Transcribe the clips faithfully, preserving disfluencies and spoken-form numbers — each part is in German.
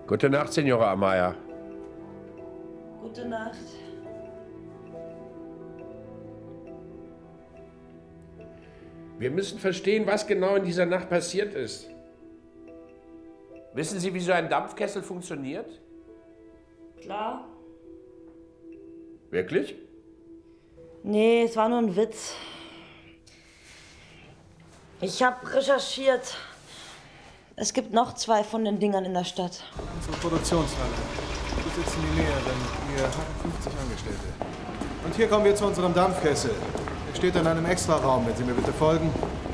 Gute Nacht, Signora Amaya. Gute Nacht. Wir müssen verstehen, was genau in dieser Nacht passiert ist. Wissen Sie, wie so ein Dampfkessel funktioniert? Klar. Wirklich? Nee, es war nur ein Witz. Ich habe recherchiert. Es gibt noch zwei von den Dingern in der Stadt. Unsere Produktionshalle. Wir sitzen die näheren. Wir haben fünfzig Angestellte. Und hier kommen wir zu unserem Dampfkessel. Er steht in einem Extraraum, wenn Sie mir bitte folgen.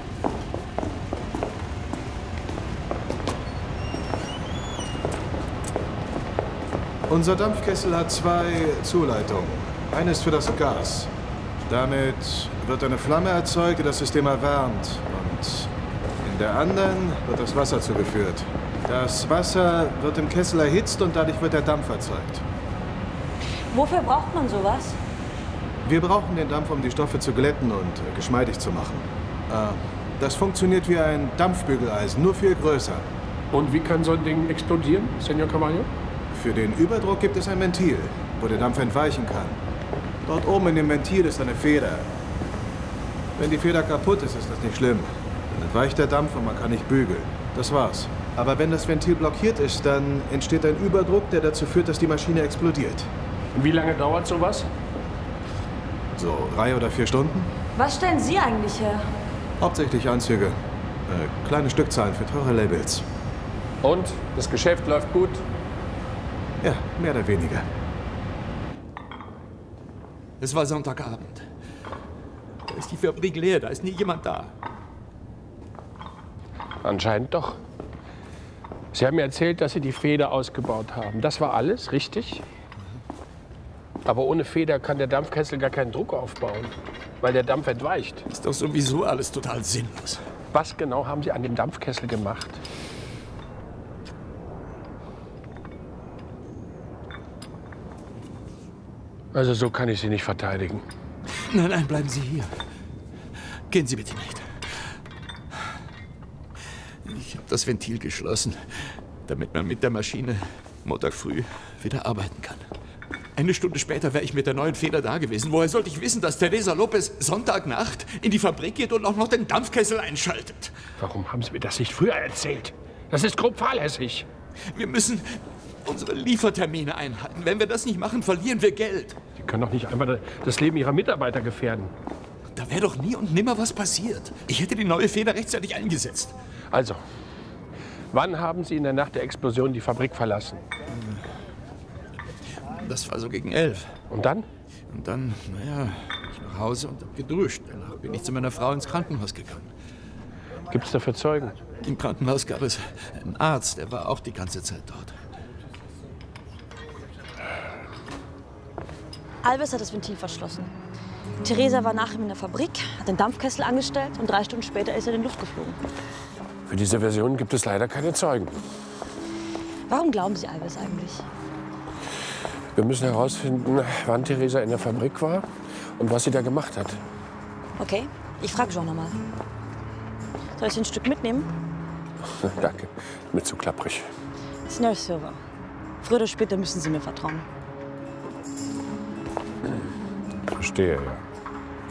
Unser Dampfkessel hat zwei Zuleitungen. Eine ist für das Gas. Damit wird eine Flamme erzeugt, die das System erwärmt. Und in der anderen wird das Wasser zugeführt. Das Wasser wird im Kessel erhitzt und dadurch wird der Dampf erzeugt. Wofür braucht man sowas? Wir brauchen den Dampf, um die Stoffe zu glätten und äh, geschmeidig zu machen. Äh, das funktioniert wie ein Dampfbügeleisen, nur viel größer. Und wie kann so ein Ding explodieren, Senor Cavallo? Für den Überdruck gibt es ein Ventil, wo der Dampf entweichen kann. Dort oben in dem Ventil ist eine Feder. Wenn die Feder kaputt ist, ist das nicht schlimm. Dann entweicht der Dampf und man kann nicht bügeln. Das war's. Aber wenn das Ventil blockiert ist, dann entsteht ein Überdruck, der dazu führt, dass die Maschine explodiert. Und wie lange dauert sowas? So drei oder vier Stunden. Was stellen Sie eigentlich her? Hauptsächlich Anzüge. Äh, kleine Stückzahlen für teure Labels. Und? Das Geschäft läuft gut? Ja, mehr oder weniger. Es war Sonntagabend. Da ist die Fabrik leer, da ist nie jemand da. Anscheinend doch. Sie haben mir erzählt, dass Sie die Feder ausgebaut haben. Das war alles, richtig? Aber ohne Feder kann der Dampfkessel gar keinen Druck aufbauen, weil der Dampf entweicht. Ist doch sowieso alles total sinnlos. Was genau haben Sie an dem Dampfkessel gemacht? Also so kann ich Sie nicht verteidigen. Nein, nein, bleiben Sie hier. Gehen Sie bitte nicht. Ich habe das Ventil geschlossen, damit man mit der Maschine Montag früh wieder arbeiten kann. Eine Stunde später wäre ich mit der neuen Feder da gewesen. Woher sollte ich wissen, dass Teresa Lopez Sonntagnacht in die Fabrik geht und auch noch den Dampfkessel einschaltet? Warum haben Sie mir das nicht früher erzählt? Das ist grob fahrlässig. Wir müssen unsere Liefertermine einhalten. Wenn wir das nicht machen, verlieren wir Geld. Sie können doch nicht einfach das Leben Ihrer Mitarbeiter gefährden. Da wäre doch nie und nimmer was passiert. Ich hätte die neue Feder rechtzeitig eingesetzt. Also, wann haben Sie in der Nacht der Explosion die Fabrik verlassen? Das war so gegen elf. Und dann? Und dann, naja, ich nach Hause und hab geduscht. Danach bin ich zu meiner Frau ins Krankenhaus gegangen. Gibt es dafür Zeugen? Im Krankenhaus gab es einen Arzt, der war auch die ganze Zeit dort. Alves hat das Ventil verschlossen. Teresa war nach ihm in der Fabrik, hat den Dampfkessel angestellt und drei Stunden später ist er in die Luft geflogen. Für diese Version gibt es leider keine Zeugen. Warum glauben Sie Alves eigentlich? Wir müssen herausfinden, wann Teresa in der Fabrik war und was sie da gemacht hat. Okay, ich frage Jean nochmal. Soll ich ein Stück mitnehmen? Danke, mir zu klapprig. Senor Silva, früher oder später müssen Sie mir vertrauen. Verstehe, ja.